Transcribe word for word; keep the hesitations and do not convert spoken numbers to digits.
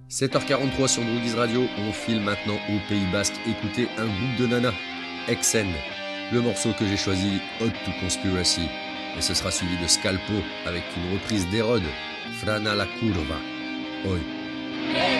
sept heures quarante-trois sur Broogies Radio, on file maintenant au Pays Basque écouter un groupe de nana, Exen. Le morceau que j'ai choisi, Ode to Conspiracy. Et ce sera suivi de Scalpo avec une reprise d'Hérode, Frana la Curva. Oi.